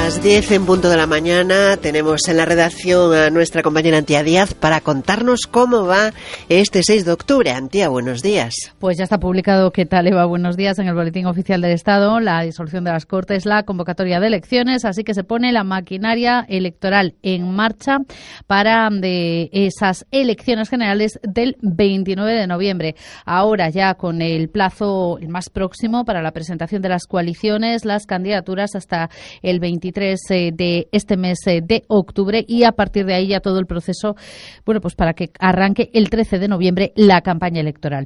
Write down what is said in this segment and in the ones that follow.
Las 10 en punto de la mañana tenemos en la redacción a nuestra compañera Antía Díaz para contarnos cómo va este 6 de octubre. Antía, buenos días. Pues ya está publicado, ¿qué tal, Eva? Buenos días, en el Boletín Oficial del Estado, la disolución de las Cortes, la convocatoria de elecciones, así que se pone la maquinaria electoral en marcha para esas elecciones generales del 29 de noviembre. Ahora ya con el plazo el más próximo para la presentación de las coaliciones, las candidaturas hasta el 23 de este mes de octubre, y a partir de ahí ya todo el proceso, bueno, pues para que arranque el 13 de noviembre la campaña electoral.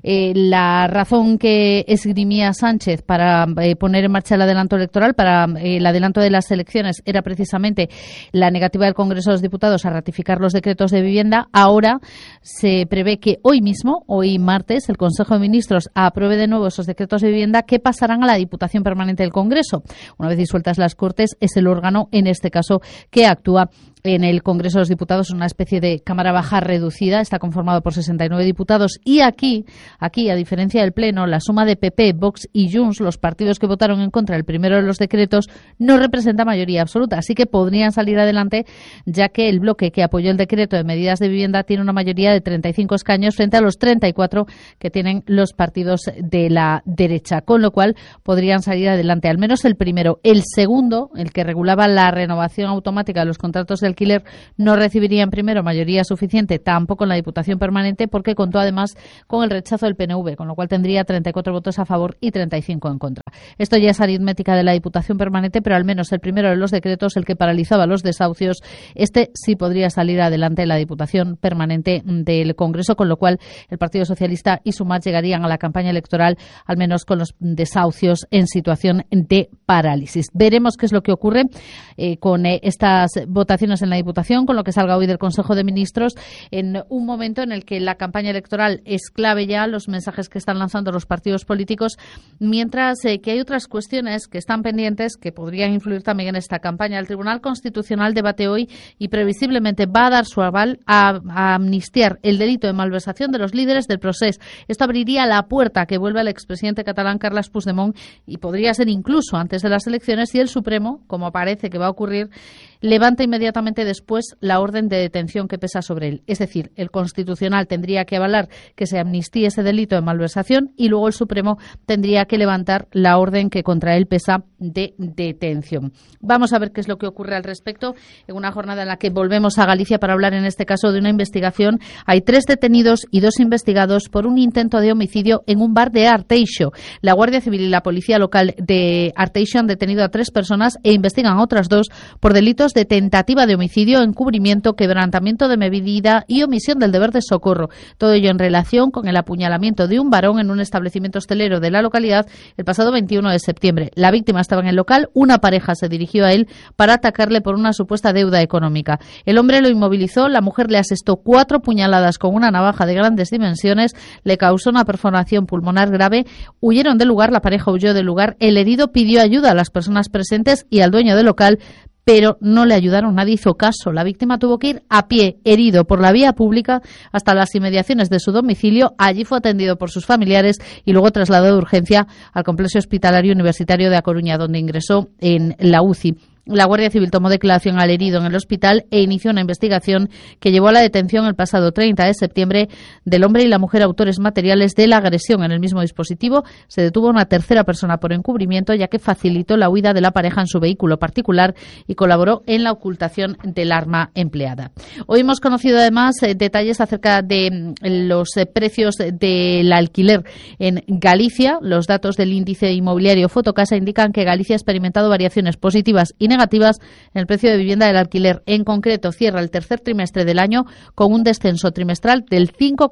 La razón que esgrimía Sánchez para poner en marcha el adelanto electoral, para el adelanto de las elecciones, era precisamente la negativa del Congreso de los Diputados a ratificar los decretos de vivienda. Ahora se prevé que hoy mismo, hoy martes, el Consejo de Ministros apruebe de nuevo esos decretos de vivienda que pasarán a la Diputación Permanente del Congreso. Una vez disueltas las Cortes, es el órgano, en este caso, que actúa en el Congreso de los Diputados, una especie de Cámara Baja reducida. Está conformado por 69 diputados y aquí, a diferencia del Pleno, la suma de PP, Vox y Junts, los partidos que votaron en contra del primero de los decretos, no representa mayoría absoluta, así que podrían salir adelante, ya que el bloque que apoyó el decreto de medidas de vivienda tiene una mayoría de 35 escaños frente a los 34 que tienen los partidos de la derecha, con lo cual podrían salir adelante, al menos el primero. El segundo, el que regulaba la renovación automática de los contratos de alquiler, no recibiría en primero mayoría suficiente, tampoco en la Diputación Permanente, porque contó además con el rechazo del PNV, con lo cual tendría 34 votos a favor y 35 en contra. Esto ya es aritmética de la Diputación Permanente, pero al menos el primero de los decretos, el que paralizaba los desahucios, este sí podría salir adelante en la Diputación Permanente del Congreso, con lo cual el Partido Socialista y Sumar llegarían a la campaña electoral al menos con los desahucios en situación de parálisis. Veremos qué es lo que ocurre con estas votaciones en la Diputación, con lo que salga hoy del Consejo de Ministros, en un momento en el que la campaña electoral es clave ya, los mensajes que están lanzando los partidos políticos, mientras que hay otras cuestiones que están pendientes que podrían influir también en esta campaña. El Tribunal Constitucional debate hoy y previsiblemente va a dar su aval a amnistiar el delito de malversación de los líderes del procés. Esto abriría la puerta a que vuelva el expresidente catalán Carles Puigdemont, y podría ser incluso antes de las elecciones, y el Supremo, como parece que va a ocurrir, levanta inmediatamente después la orden de detención que pesa sobre él. Es decir, el Constitucional tendría que avalar que se amnistíe ese delito de malversación y luego el Supremo tendría que levantar la orden que contra él pesa de detención. Vamos a ver qué es lo que ocurre al respecto en una jornada en la que volvemos a Galicia para hablar en este caso de una investigación. Hay 3 detenidos y 2 investigados por un intento de homicidio en un bar de Arteixo. La Guardia Civil y la Policía Local de Arteixo han detenido a 3 personas e investigan a otras 2 por delitos de tentativa de homicidio, encubrimiento, quebrantamiento de medida y omisión del deber de socorro. Todo ello en relación con el apuñalamiento de un varón en un establecimiento hostelero de la localidad el pasado 21 de septiembre. La víctima estaba en el local, una pareja se dirigió a él para atacarle por una supuesta deuda económica. El hombre lo inmovilizó, la mujer le asestó 4 puñaladas con una navaja de grandes dimensiones, le causó una perforación pulmonar grave, huyeron del lugar, la pareja huyó del lugar, el herido pidió ayuda a las personas presentes y al dueño del local, pero no le ayudaron, nadie hizo caso. La víctima tuvo que ir a pie, herido, por la vía pública hasta las inmediaciones de su domicilio. Allí fue atendido por sus familiares y luego trasladado de urgencia al complejo hospitalario universitario de A Coruña, donde ingresó en la UCI. La Guardia Civil tomó declaración al herido en el hospital e inició una investigación que llevó a la detención el pasado 30 de septiembre del hombre y la mujer autores materiales de la agresión. En el mismo dispositivo se detuvo una tercera persona por encubrimiento, ya que facilitó la huida de la pareja en su vehículo particular y colaboró en la ocultación del arma empleada. Hoy hemos conocido además detalles acerca de los precios del alquiler en Galicia. Los datos del índice inmobiliario Fotocasa indican que Galicia ha experimentado variaciones positivas y negativas en el precio de vivienda del alquiler. En concreto, cierra el tercer trimestre del año con un descenso trimestral del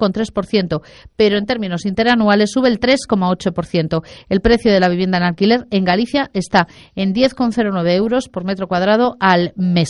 5,3%, pero en términos interanuales sube el 3,8%. El precio de la vivienda en alquiler en Galicia está en 10,09 euros por metro cuadrado al mes.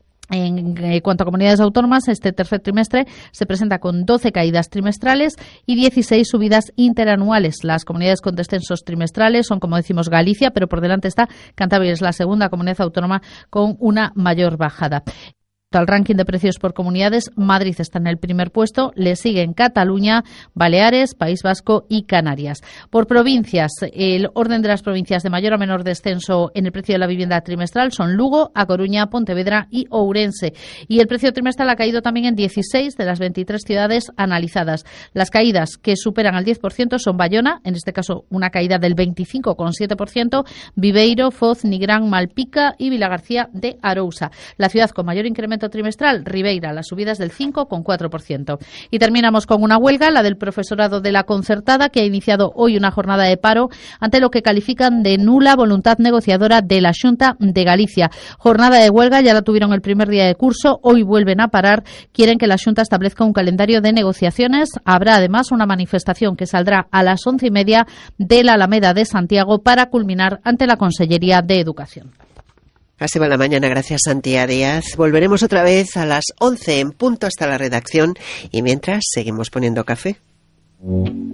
En cuanto a comunidades autónomas, este tercer trimestre se presenta con 12 caídas trimestrales y 16 subidas interanuales. Las comunidades con descensos trimestrales son, como decimos, Galicia, pero por delante está Cantabria, es la segunda comunidad autónoma con una mayor bajada. respecto al ranking de precios por comunidades, Madrid está en el primer puesto, le siguen Cataluña, Baleares, País Vasco y Canarias. Por provincias, el orden de las provincias de mayor a menor descenso en el precio de la vivienda trimestral son Lugo, A Coruña, Pontevedra y Ourense. Y el precio trimestral ha caído también en 16 de las 23 ciudades analizadas. Las caídas que superan al 10% son Bayona, en este caso una caída del 25,7%, Viveiro, Foz, Nigrán, Malpica y Vilagarcía de Arousa. La ciudad con mayor incremento trimestral, Ribeira, las subidas del 5,4%. Y terminamos con una huelga, la del profesorado de la Concertada, que ha iniciado hoy una jornada de paro ante lo que califican de nula voluntad negociadora de la Xunta de Galicia. Jornada de huelga, ya la tuvieron el primer día de curso, hoy vuelven a parar, quieren que la Xunta establezca un calendario de negociaciones. Habrá además una manifestación que saldrá a las 11:30 de la Alameda de Santiago para culminar ante la Consellería de Educación. Así va la mañana, gracias Santia Díaz. Volveremos otra vez a las 11 en punto hasta la redacción y mientras seguimos poniendo café.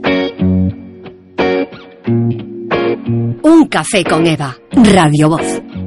Un café con Eva, Radio Voz.